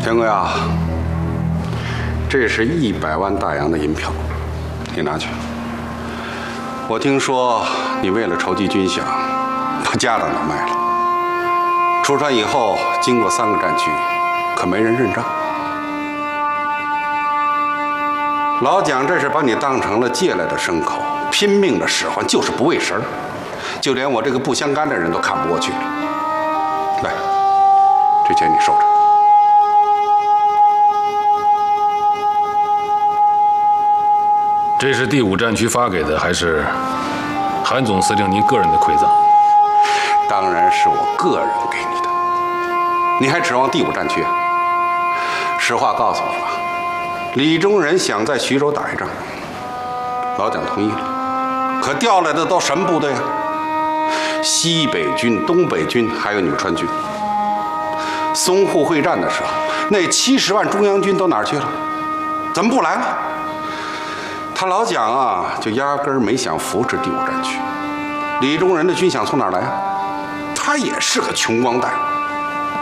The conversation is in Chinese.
天贵啊，这是100万大洋的银票，你拿去。我听说你为了筹集军饷，把家当都卖了。出川以后，经过3个战区，可没人认账。老蒋这是把你当成了借来的牲口，拼命的使唤，就是不为食儿。就连我这个不相干的人都看不过去了。来，这钱你收着。 这是第5战区发给的，还是韩总司令您个人的馈赠？ 当然是我个人给你的。你还指望第5战区啊？实话告诉你吧，李宗仁想在徐州打一仗，老蒋同意了，可调来的都什么部队啊？西北军、东北军，还有你们川军。淞沪会战的时候，那70万中央军都哪儿去了？怎么不来了？ 他老蒋啊，就压根儿没想扶持第5战区。李宗仁的军饷从哪儿来啊？他也是个穷光蛋，